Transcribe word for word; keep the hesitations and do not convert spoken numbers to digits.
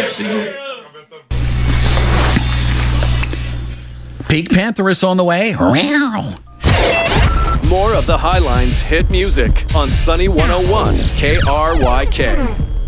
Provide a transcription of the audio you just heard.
Pink Panther is on the way. More of the Highlines hit music on Sunny one oh one K R Y K.